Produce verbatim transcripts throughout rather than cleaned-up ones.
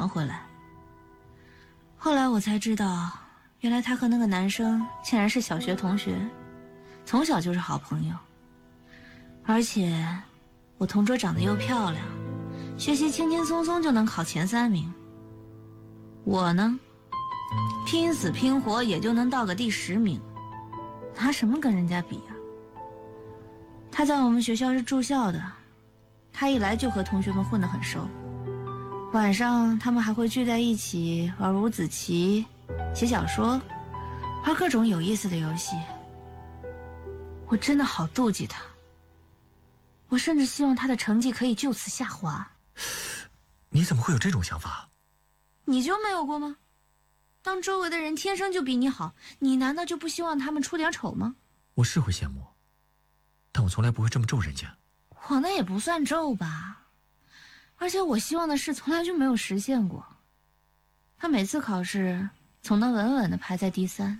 了回来。后来我才知道，原来他和那个男生竟然是小学同学，从小就是好朋友。而且我同桌长得又漂亮，学习轻轻松松就能考前三名。我呢，拼死拼活也就能到个第十名，拿什么跟人家比啊？他在我们学校是住校的，他一来就和同学们混得很熟。晚上他们还会聚在一起玩五子棋、写小说，玩各种有意思的游戏。我真的好妒忌他，我甚至希望他的成绩可以就此下滑。 你怎么会有这种想法？ 你就没有过吗？当周围的人天生就比你好，你难道就不希望他们出点丑吗？ 我是会羡慕，但我从来不会这么咒人家。 我那也不算咒吧，而且我希望的事从来就没有实现过。他每次考试总能稳稳地排在第三。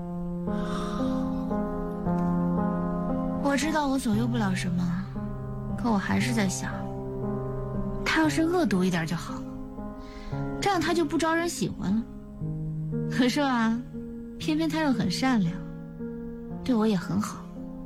我知道我左右不了什么，可我还是在想，他要是恶毒一点就好了，这样他就不招人喜欢了。可是啊，偏偏他又很善良，对我也很好。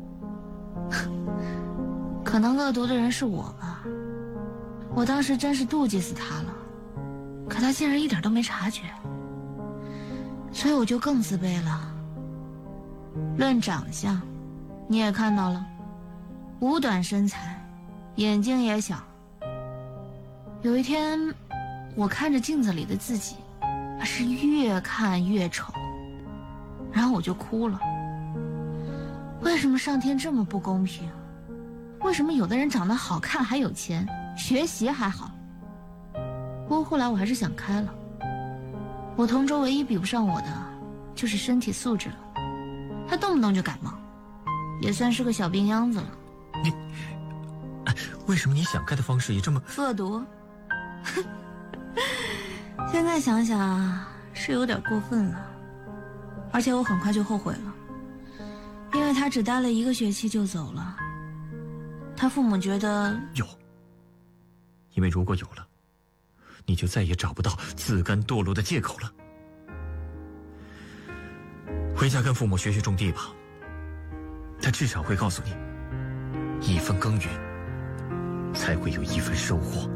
可能恶毒的人是我吧，我当时真是妒忌死他了，可他竟然一点都没察觉，所以我就更自卑了。论长相，你也看到了，五短身材，眼睛也小。有一天，我看着镜子里的自己，是越看越丑，然后我就哭了。为什么上天这么不公平？为什么有的人长得好看还有钱，学习还好？不过后来我还是想开了，我同桌唯一比不上我的就是身体素质了，他动不动就感冒，也算是个小病秧子了。 你，为什么你想开的方式也这么恶毒？现在想想是有点过分了，而且我很快就后悔了，因为他只待了一个学期就走了。他父母觉得有，因为如果有了，你就再也找不到自甘堕落的借口了。回家跟父母学学种地吧，他至少会告诉你，一分耕耘才会有一分收获。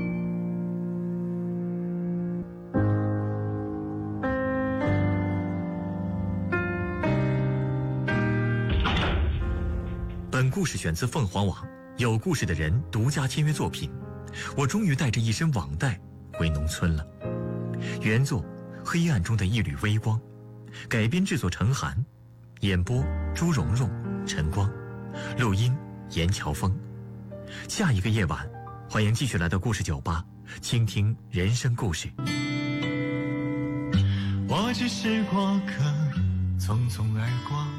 本故事选自凤凰网有故事的人独家签约作品。我终于带着一身网袋回农村了。原作黑暗中的一缕微光，改编制作陈寒，演播朱蓉蓉、陈光，录音严乔峰。下一个夜晚，欢迎继续来到故事酒吧，倾听人生故事。 我只是过客，匆匆而过，